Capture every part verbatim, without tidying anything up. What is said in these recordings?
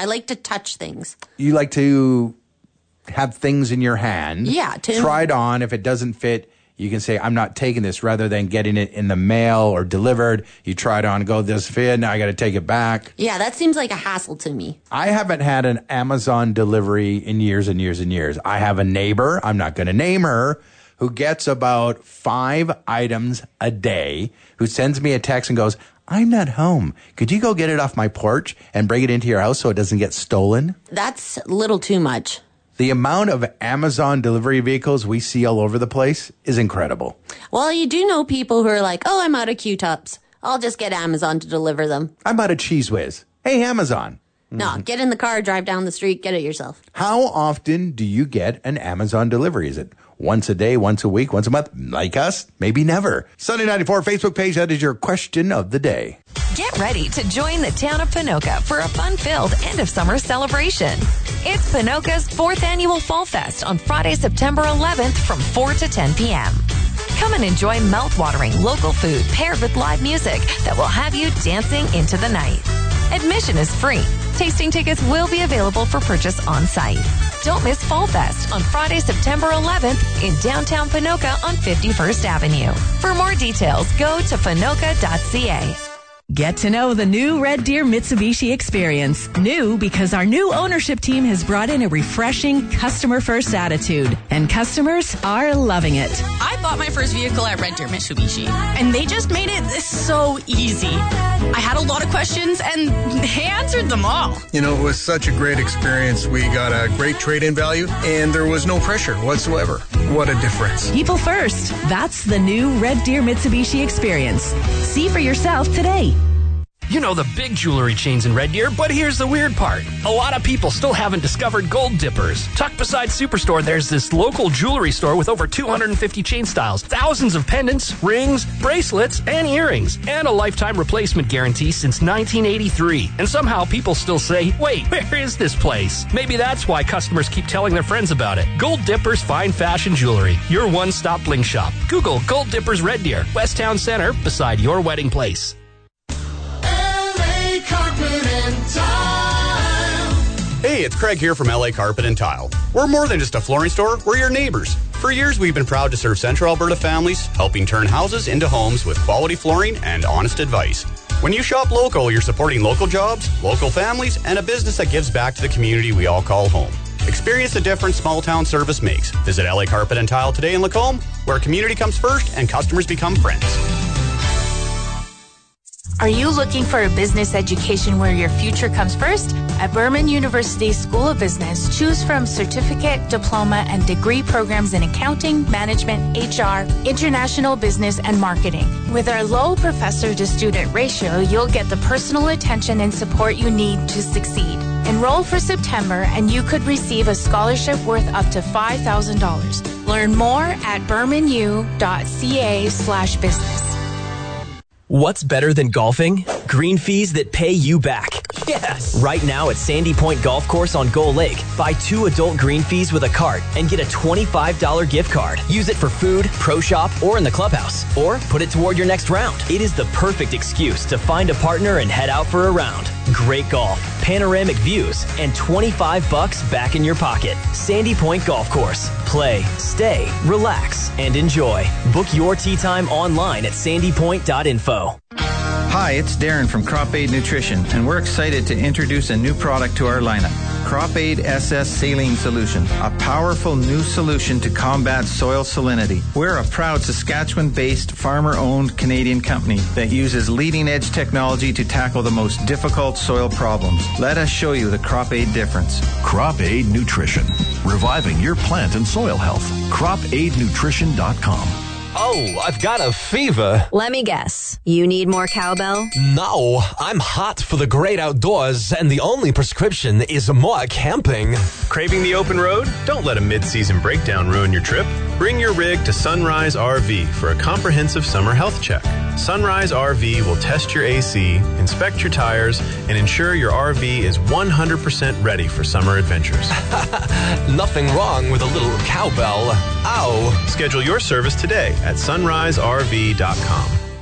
I like to touch things. You like to have things in your hand. Yeah. To try it on. If it doesn't fit, you can say, I'm not taking this, rather than getting it in the mail or delivered. You try it on, go, this fit, now I got to take it back. Yeah, that seems like a hassle to me. I haven't had an Amazon delivery in years and years and years. I have a neighbor, I'm not going to name her, who gets about five items a day, who sends me a text and goes, I'm not home. Could you go get it off my porch and bring it into your house so it doesn't get stolen? That's a little too much. The amount of Amazon delivery vehicles we see all over the place is incredible. Well, you do know people who are like, oh, I'm out of Q-tops. I'll just get Amazon to deliver them. I'm out of Cheese Whiz. Hey, Amazon. No, Mm-hmm. get in the car, drive down the street, get it yourself. How often do you get an Amazon delivery? Is it once a day, once a week, once a month? Like us? Maybe never. Sunday ninety-four Facebook page, that is your question of the day. Get ready to join the town of Ponoka for a fun-filled end-of-summer celebration. It's Ponoka's fourth annual Fall Fest on Friday, September eleventh from four to ten p.m. Come and enjoy mouth-watering local food paired with live music that will have you dancing into the night. Admission is free. Tasting tickets will be available for purchase on site. Don't miss Fall Fest on Friday, September eleventh in downtown Ponoka on fifty-first Avenue. For more details, go to ponoka dot c a. Get to know the new Red Deer Mitsubishi experience. New because our new ownership team has brought in a refreshing customer-first attitude, and customers are loving it. I bought my first vehicle at Red Deer Mitsubishi, and they just made it so easy. I had a lot of questions, and they answered them all. You know, it was such a great experience. We got a great trade-in value, and there was no pressure whatsoever. What a difference. People first. That's the new Red Deer Mitsubishi experience. See for yourself today. You know the big jewelry chains in Red Deer, but here's the weird part. A lot of people still haven't discovered Gold Dippers. Tucked beside Superstore, there's this local jewelry store with over two hundred fifty chain styles, thousands of pendants, rings, bracelets, and earrings, and a lifetime replacement guarantee since nineteen eighty-three. And somehow people still say, wait, where is this place? Maybe that's why customers keep telling their friends about it. Gold Dippers Fine Fashion Jewelry, your one-stop bling shop. Google Gold Dippers Red Deer, West Town Center, beside your wedding place. Hey, it's Craig here from L A Carpet and Tile. We're more than just a flooring store, we're your neighbors. For years, we've been proud to serve Central Alberta families, helping turn houses into homes with quality flooring and honest advice. When you shop local, you're supporting local jobs, local families, and a business that gives back to the community we all call home. Experience the difference small-town service makes. Visit L A Carpet and Tile today in Lacombe, where community comes first and customers become friends. Are you looking for a business education where your future comes first? At Berman University School of Business, choose from certificate, diploma, and degree programs in accounting, management, H R, international business, and marketing. With our low professor-to-student ratio, you'll get the personal attention and support you need to succeed. Enroll for September, and you could receive a scholarship worth up to five thousand dollars. Learn more at bermanu.ca slash business. What's better than golfing? Green fees that pay you back. Yes! Right now at Sandy Point Golf Course on Gull Lake, buy two adult green fees with a cart and get a twenty-five dollars gift card. Use it for food, pro shop, or in the clubhouse. Or put it toward your next round. It is the perfect excuse to find a partner and head out for a round. Great golf, panoramic views, and twenty-five bucks back in your pocket. Sandy Point Golf Course. Play, stay, relax, and enjoy. Book your tee time online at sandy point dot info. Hi, it's Darren from Crop Aid Nutrition, and we're excited to introduce a new product to our lineup. Crop Aid S S Saline Solution, a powerful new solution to combat soil salinity. We're a proud Saskatchewan-based, farmer-owned Canadian company that uses leading-edge technology to tackle the most difficult soil problems. Let us show you the Crop Aid difference. Crop Aid Nutrition, reviving your plant and soil health. crop aid nutrition dot com. Oh, I've got a fever. Let me guess. You need more cowbell? No, I'm hot for the great outdoors, and the only prescription is more camping. Craving the open road? Don't let a mid-season breakdown ruin your trip. Bring your rig to Sunrise R V for a comprehensive summer health check. Sunrise R V will test your A C, inspect your tires, and ensure your R V is one hundred percent ready for summer adventures. Nothing wrong with a little cowbell. Ow! Schedule your service today at sunrise r v dot com.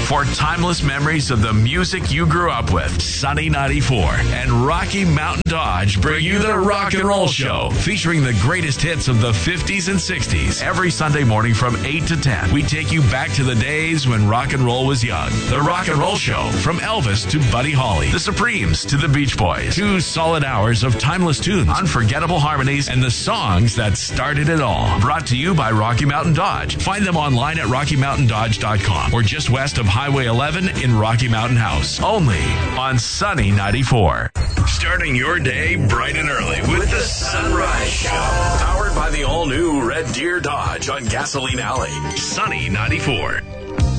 for timeless memories of the music you grew up with. Sunny ninety-four and Rocky Mountain Dodge bring you the Rock and Roll Show, featuring the greatest hits of the fifties and sixties. Every Sunday morning from eight to ten, we take you back to the days when rock and roll was young. The Rock and Roll Show, from Elvis to Buddy Holly, the Supremes to the Beach Boys. Two solid hours of timeless tunes, unforgettable harmonies, and the songs that started it all. Brought to you by Rocky Mountain Dodge. Find them online at rocky mountain dodge dot com or just west of Highway eleven in Rocky Mountain House. Only on Sunny ninety-four. Starting your day bright and early with the Sunrise Show. Powered by the all-new Red Deer Dodge on Gasoline Alley. Sunny ninety-four.